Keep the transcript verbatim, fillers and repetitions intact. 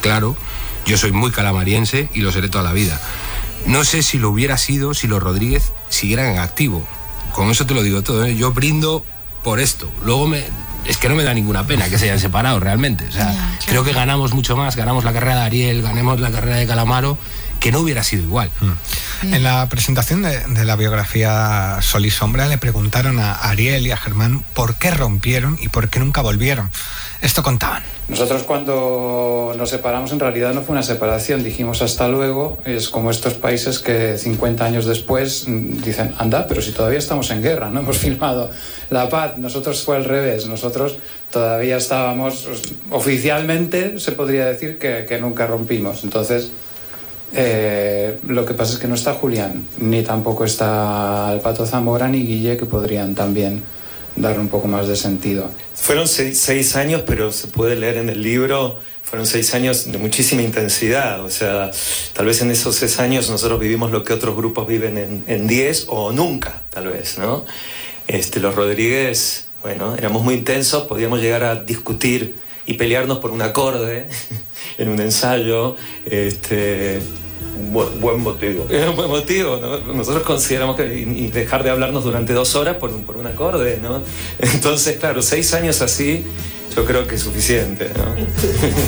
claro, yo soy muy calamariense y lo seré toda la vida. No sé si lo hubiera sido si los Rodríguez siguieran en activo. Con eso te lo digo todo, ¿eh? Yo brindo por esto. Luego me, es que no me da ninguna pena que se hayan separado realmente. O sea, yeah, claro. Creo que ganamos mucho más, ganamos la carrera de Ariel, ganemos la carrera de Calamaro, que no hubiera sido igual. Mm. En la presentación de, de la biografía Sol y Sombra le preguntaron a Ariel y a Germán por qué rompieron y por qué nunca volvieron. Esto contaban. Nosotros cuando nos separamos en realidad no fue una separación, dijimos hasta luego. Es como estos países que cincuenta años después dicen, anda, pero si todavía estamos en guerra, no hemos firmado la paz. Nosotros fue al revés, nosotros todavía estábamos, oficialmente se podría decir que, que nunca rompimos. Entonces eh, lo que pasa es que no está Julián, ni tampoco está el Pato Zamora ni Guille, que podrían también dar un poco más de sentido. Fueron seis, seis años, pero se puede leer en el libro, fueron seis años de muchísima intensidad. O sea, tal vez en esos seis años nosotros vivimos lo que otros grupos viven en, en diez o nunca, tal vez, ¿no? Este, los Rodríguez, bueno, éramos muy intensos, podíamos llegar a discutir y pelearnos por un acorde en un ensayo. Este, Buen, buen motivo. Es un buen motivo, ¿no? Nosotros consideramos que y dejar de hablarnos durante dos horas por un, por un acorde, ¿no? Entonces, claro, seis años así, yo creo que es suficiente, ¿no?